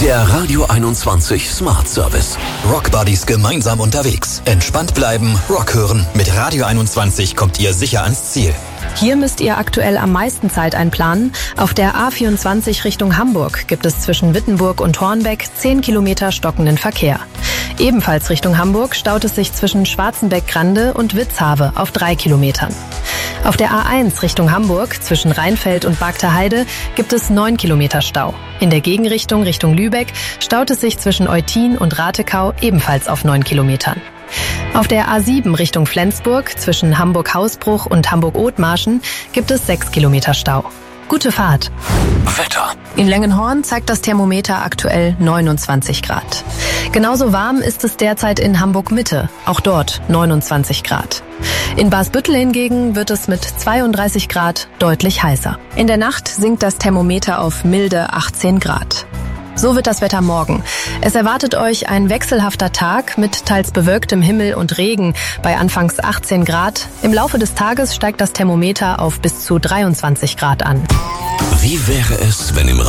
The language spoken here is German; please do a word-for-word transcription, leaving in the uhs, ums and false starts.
Der Radio einundzwanzig Smart Service. Rock Buddies gemeinsam unterwegs. Entspannt bleiben, Rock hören. Mit Radio einundzwanzig kommt ihr sicher ans Ziel. Hier müsst ihr aktuell am meisten Zeit einplanen. Auf der A vierundzwanzig Richtung Hamburg gibt es zwischen Wittenburg und Hornbeck zehn Kilometer stockenden Verkehr. Ebenfalls Richtung Hamburg staut es sich zwischen Schwarzenbeck-Grande und Witzhave auf drei Kilometern. Auf der A eins Richtung Hamburg zwischen Rheinfeld und Bagter Heide gibt es neun Kilometer Stau. In der Gegenrichtung Richtung Lübeck staut es sich zwischen Eutin und Ratekau ebenfalls auf neun Kilometern. Auf der A sieben Richtung Flensburg zwischen Hamburg-Hausbruch und Hamburg-Othmarschen gibt es sechs Kilometer Stau. Gute Fahrt. Wetter. In Lengenhorn zeigt das Thermometer aktuell neunundzwanzig Grad. Genauso warm ist es derzeit in Hamburg-Mitte, auch dort neunundzwanzig Grad. In Basbüttel hingegen wird es mit zweiunddreißig Grad deutlich heißer. In der Nacht sinkt das Thermometer auf milde achtzehn Grad. So wird das Wetter morgen. Es erwartet euch ein wechselhafter Tag mit teils bewölktem Himmel und Regen bei anfangs achtzehn Grad. Im Laufe des Tages steigt das Thermometer auf bis zu dreiundzwanzig Grad an. Wie wäre es, wenn im